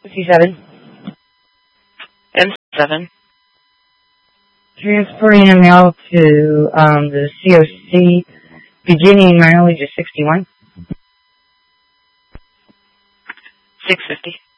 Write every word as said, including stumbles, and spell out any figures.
fifty-seven. M seven. Transporting a mail to um, the C O C, beginning mileage is sixty-one. six fifty.